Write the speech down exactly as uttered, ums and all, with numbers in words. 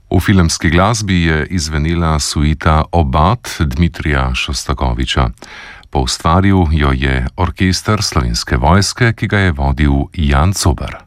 V filmski glasbi je izvenela suita Obad Dmitrija Šostakoviča. Poustvaril jo je orkester Slovenske vojske, ki ga je vodil Jan Cober.